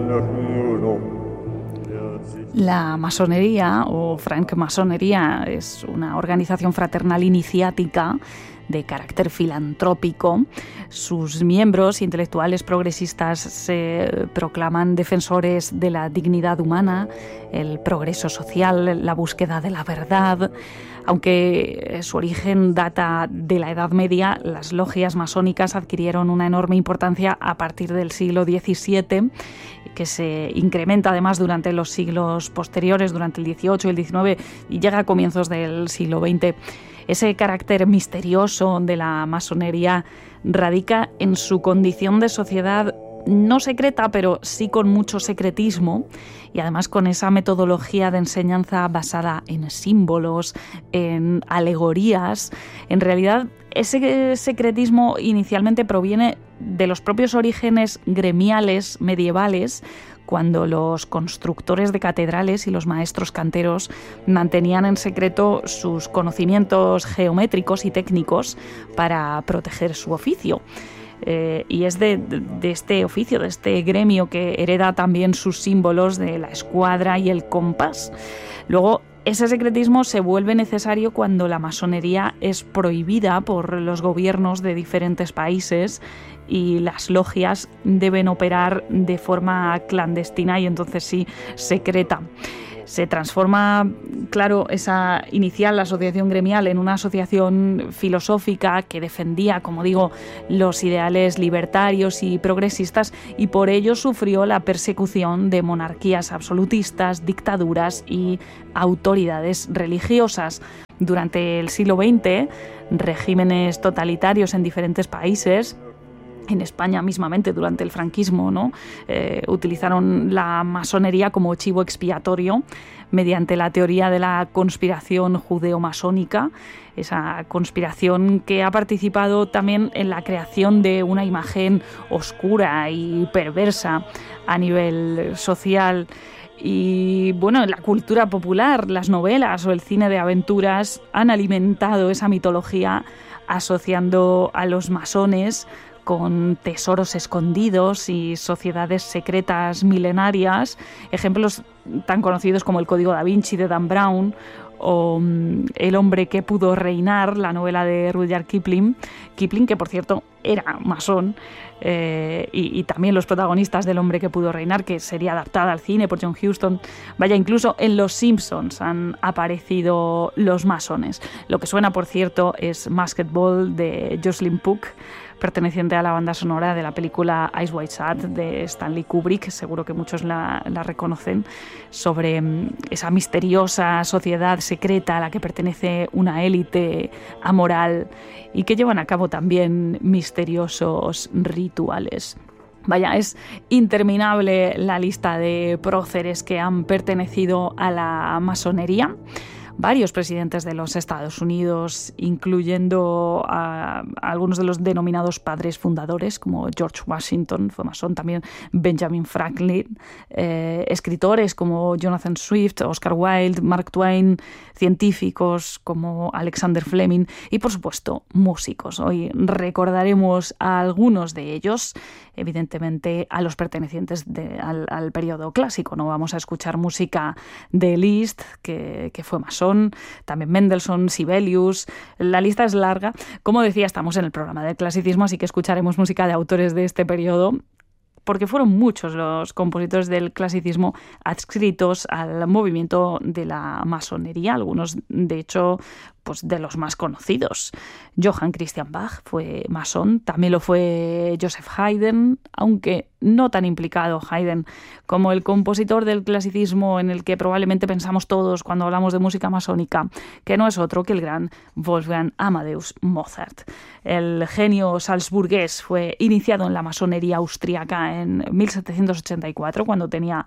La masonería o francmasonería es una organización fraternal iniciática de carácter filantrópico. Sus miembros intelectuales progresistas se proclaman defensores de la dignidad humana, el progreso social, la búsqueda de la verdad. Aunque su origen data de la Edad Media, las logias masónicas adquirieron una enorme importancia a partir del siglo XVII, que se incrementa además durante los siglos posteriores, durante el XVIII y el XIX, y llega a comienzos del siglo XX. Ese carácter misterioso de la masonería radica en su condición de sociedad no secreta, pero sí con mucho secretismo, y además con esa metodología de enseñanza basada en símbolos, en alegorías. En realidad, ese secretismo inicialmente proviene de los propios orígenes gremiales medievales, cuando los constructores de catedrales y los maestros canteros mantenían en secreto sus conocimientos geométricos y técnicos para proteger su oficio. Y es de este oficio, de este gremio, que hereda también sus símbolos de la escuadra y el compás. Luego, ese secretismo se vuelve necesario cuando la masonería es prohibida por los gobiernos de diferentes países y las logias deben operar de forma clandestina y entonces sí secreta. Se transforma, claro, esa inicial asociación gremial en una asociación filosófica que defendía, como digo, los ideales libertarios y progresistas, y por ello sufrió la persecución de monarquías absolutistas, dictaduras y autoridades religiosas. Durante el siglo XX, regímenes totalitarios en diferentes países, en España mismamente durante el franquismo, ¿no? Utilizaron la masonería como chivo expiatorio mediante la teoría de la conspiración judeo-masónica, esa conspiración que ha participado también en la creación de una imagen oscura y perversa a nivel social. Y bueno, en la cultura popular, las novelas o el cine de aventuras han alimentado esa mitología asociando a los masones con tesoros escondidos y sociedades secretas milenarias, ejemplos tan conocidos como El Código da Vinci de Dan Brown o El hombre que pudo reinar, la novela de Rudyard Kipling, que por cierto era masón, y también los protagonistas del hombre que pudo reinar, que sería adaptada al cine por John Huston. Vaya, incluso en Los Simpsons han aparecido los masones. Lo que suena, por cierto, es Masked Ball de Jocelyn Puck, perteneciente a la banda sonora de la película Eyes Wide Shut de Stanley Kubrick. Seguro que muchos la reconocen, sobre esa misteriosa sociedad secreta a la que pertenece una élite amoral y que llevan a cabo también misteriosos rituales. Vaya, es interminable la lista de próceres que han pertenecido a la masonería. Varios presidentes de los Estados Unidos, incluyendo a algunos de los denominados padres fundadores, como George Washington, fue masón, también Benjamin Franklin, escritores como Jonathan Swift, Oscar Wilde, Mark Twain, científicos como Alexander Fleming y, por supuesto, músicos. Hoy recordaremos a algunos de ellos, evidentemente a los pertenecientes al periodo clásico. No vamos a escuchar música de Liszt, que fue masón, también Mendelssohn, Sibelius. La lista es larga. Como decía, estamos en el programa del clasicismo, así que escucharemos música de autores de este periodo, porque fueron muchos los compositores del clasicismo adscritos al movimiento de la masonería, algunos de hecho pues de los más conocidos. Johann Christian Bach fue masón, también lo fue Joseph Haydn, aunque no tan implicado Haydn como el compositor del clasicismo en el que probablemente pensamos todos cuando hablamos de música masónica, que no es otro que el gran Wolfgang Amadeus Mozart. El genio salzburgués fue iniciado en la masonería austríaca en 1784, cuando tenía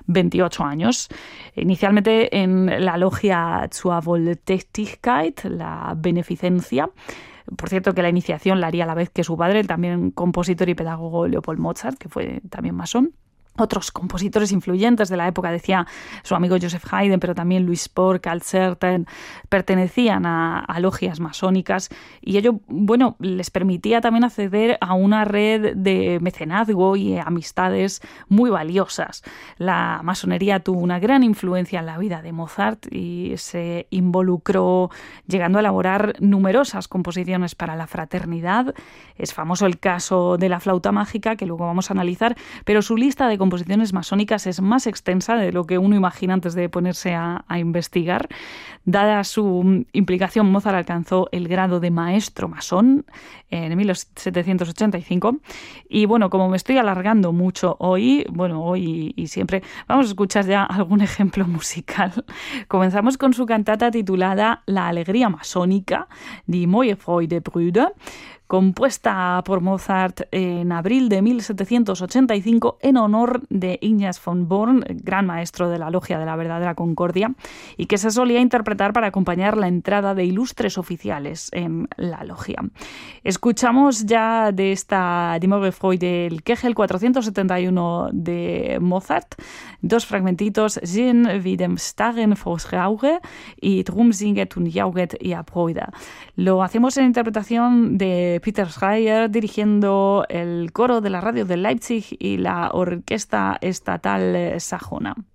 28 años, inicialmente en la logia Zur Wohltätigkeit, la beneficencia. Por cierto, que la iniciación la haría a la vez que su padre, el también compositor y pedagogo Leopold Mozart, que fue también masón. Otros compositores influyentes de la época, decía su amigo Joseph Haydn, pero también Louis Spohr, Carl Certain, pertenecían a logias masónicas, y ello, bueno, les permitía también acceder a una red de mecenazgo y amistades muy valiosas. La masonería tuvo una gran influencia en la vida de Mozart y se involucró llegando a elaborar numerosas composiciones para la fraternidad. Es famoso el caso de la flauta mágica, que luego vamos a analizar, pero su lista de composiciones masónicas es más extensa de lo que uno imagina antes de ponerse a investigar. Dada su implicación, Mozart alcanzó el grado de maestro masón en 1785. Y bueno, como me estoy alargando mucho hoy y siempre, vamos a escuchar ya algún ejemplo musical. Comenzamos con su cantata titulada La alegría masónica, Die Neue Freudebrüder, compuesta por Mozart en abril de 1785 en honor de Ignaz von Born, gran maestro de la Logia de la Verdadera Concordia, y que se solía interpretar para acompañar la entrada de ilustres oficiales en la logia. Escuchamos ya de esta Die Neue Freude el Kegel 471 de Mozart, dos fragmentitos, Sehen wie dem Starren Vorschauge y Drum singet und jauget ihr Brüder. Lo hacemos en interpretación de Peter Schreier, dirigiendo el coro de la radio de Leipzig y la orquesta estatal sajona.